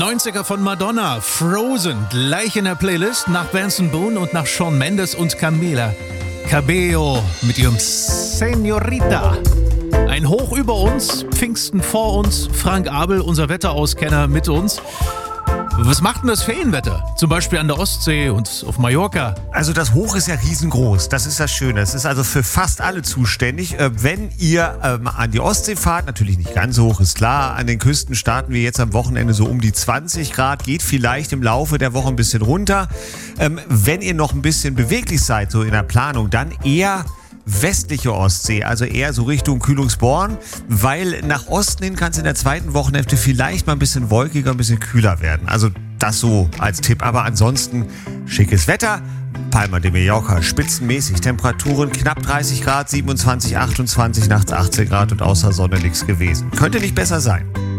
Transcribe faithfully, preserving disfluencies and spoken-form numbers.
neunziger von Madonna, Frozen, gleich in der Playlist nach Benson Boone und nach Shawn Mendes und Camila Cabello mit ihrem Señorita. Ein Hoch über uns, Pfingsten vor uns, Frank Abel, unser Wetterauskenner, mit uns. Was macht denn das Ferienwetter? Zum Beispiel an der Ostsee und auf Mallorca. Also das Hoch ist ja riesengroß. Das ist das Schöne. Es ist also für fast alle zuständig. Wenn ihr ähm, an die Ostsee fahrt, natürlich nicht ganz so hoch, ist klar. An den Küsten starten wir jetzt am Wochenende so um die zwanzig Grad. Geht vielleicht im Laufe der Woche ein bisschen runter. Ähm, wenn ihr noch ein bisschen beweglich seid, so in der Planung, dann eher westliche Ostsee, also eher so Richtung Kühlungsborn, weil nach Osten hin kann es in der zweiten Wochenhälfte vielleicht mal ein bisschen wolkiger, ein bisschen kühler werden. Also das so als Tipp. Aber ansonsten schickes Wetter. Palma de Mallorca spitzenmäßig. Temperaturen knapp dreißig Grad, siebenundzwanzig, achtundzwanzig, nachts achtzehn Grad und außer Sonne nichts gewesen. Könnte nicht besser sein.